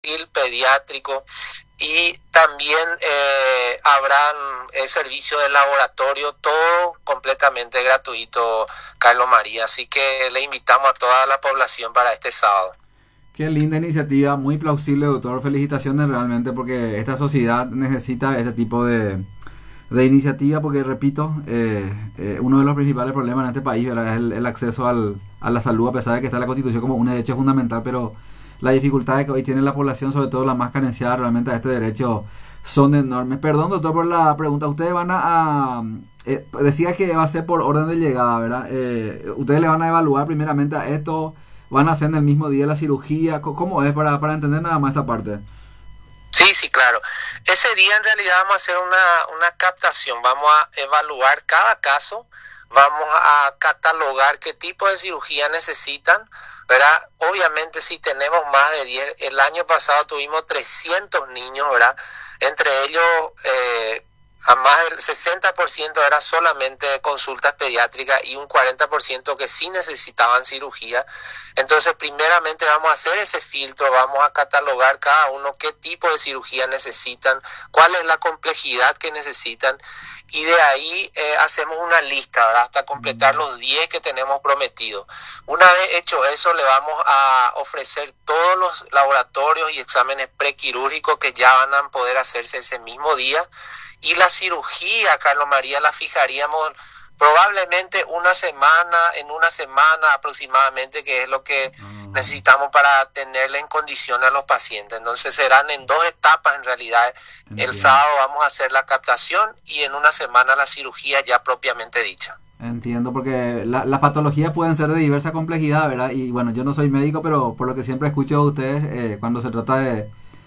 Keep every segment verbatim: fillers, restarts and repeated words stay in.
pediátrico y también eh, habrán el servicio de laboratorio, todo completamente gratuito, Carlos María. Así que le invitamos a toda la población para este sábado. Qué linda iniciativa, muy plausible, doctor. Felicitaciones realmente porque esta sociedad necesita este tipo de, de iniciativa porque, repito, eh, eh, uno de los principales problemas en este país, ¿verdad?, es el, el acceso al, a la salud, a pesar de que está en la Constitución como un derecho fundamental, pero las dificultades que hoy tiene la población, sobre todo la más carenciada realmente a este derecho, son enormes. Perdón, doctor, por la pregunta. Ustedes van a... a eh, decía que va a ser por orden de llegada, ¿verdad? Eh, ustedes le van a evaluar primeramente a esto, van a hacer en el mismo día la cirugía. ¿Cómo es para, para entender nada más esa parte? Sí, sí, claro. Ese día en realidad vamos a hacer una, una captación, vamos a evaluar cada caso, vamos a catalogar qué tipo de cirugía necesitan, ¿verdad? Obviamente si tenemos más de diez, el año pasado tuvimos trescientos niños, ¿verdad? Entre ellos, eh, a más del sesenta por ciento era solamente consultas pediátricas y un cuarenta por ciento que sí necesitaban cirugía. Entonces, primeramente vamos a hacer ese filtro, vamos a catalogar cada uno qué tipo de cirugía necesitan, cuál es la complejidad que necesitan y de ahí eh, hacemos una lista, ¿verdad?, hasta completar los diez que tenemos prometidos. Una vez hecho eso, le vamos a ofrecer todos los laboratorios y exámenes prequirúrgicos que ya van a poder hacerse ese mismo día. Y la cirugía, Carlos María, la fijaríamos probablemente una semana, en una semana aproximadamente, que es lo que necesitamos para tenerle en condición a los pacientes. Entonces serán en dos etapas en realidad. El Entiendo. sábado vamos a hacer la captación y en una semana la cirugía ya propiamente dicha. Entiendo, porque la- las patologías pueden ser de diversa complejidad, ¿verdad? Y bueno, yo no soy médico, pero por lo que siempre escucho de ustedes, eh, cuando se trata de,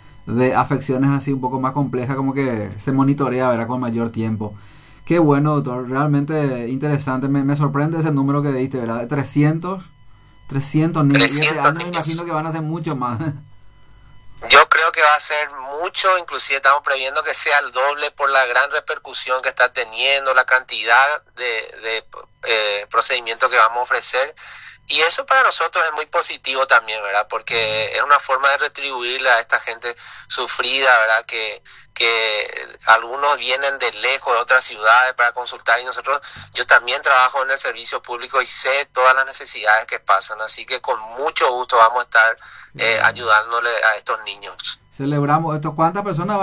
de afecciones así un poco más complejas, como que se monitorea, ¿verdad?, con mayor tiempo. Qué bueno, doctor, realmente interesante. Me, me sorprende ese número que diste, ¿verdad? De trescientos, trescientos niños. Y este trescientos año me imagino niños. que van a ser mucho más. Yo creo que va a ser mucho, inclusive estamos previendo que sea el doble por la gran repercusión que está teniendo, la cantidad de, de eh, procedimientos que vamos a ofrecer. Y eso para nosotros es muy positivo también, ¿verdad? Porque es una forma de retribuirle a esta gente sufrida, ¿verdad? Que, que algunos vienen de lejos, de otras ciudades para consultar y nosotros, yo también trabajo en el servicio público y sé todas las necesidades que pasan, así que con mucho gusto vamos a estar Qué eh, bueno. ayudándole a estos niños. Celebramos esto. ¿Cuántas personas